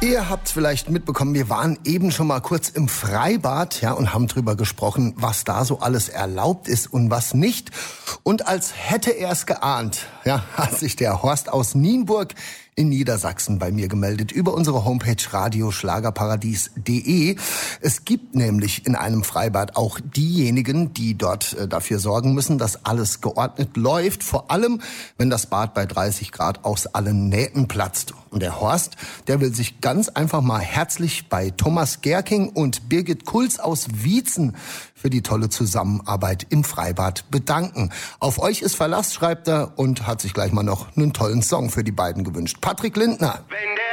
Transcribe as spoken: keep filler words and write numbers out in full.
Ihr habt vielleicht mitbekommen, wir waren eben schon mal kurz im Freibad, ja, und haben drüber gesprochen, was da so alles erlaubt ist und was nicht. Und als hätte er es geahnt, ja, hat sich der Horst aus Nienburg in Niedersachsen bei mir gemeldet über unsere Homepage radioschlagerparadies punkt de. Es gibt nämlich in einem Freibad auch diejenigen, die dort äh, dafür sorgen müssen, dass alles geordnet läuft. Vor allem, wenn das Bad bei dreißig Grad aus allen Nähten platzt. Und der Horst, der will sich ganz einfach mal herzlich bei Thomas Gerking und Birgit Kulz aus Wietzen für die tolle Zusammenarbeit im Freibad bedanken. Auf euch ist Verlass, schreibt er, und hat sich gleich mal noch einen tollen Song für die beiden gewünscht. Patrick Lindner. Wenn der